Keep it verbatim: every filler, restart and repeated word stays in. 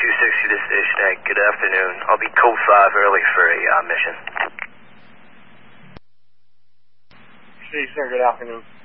two sixty to Station eight. Good afternoon. I'll be code five early for a uh, mission. See, sir. Good afternoon.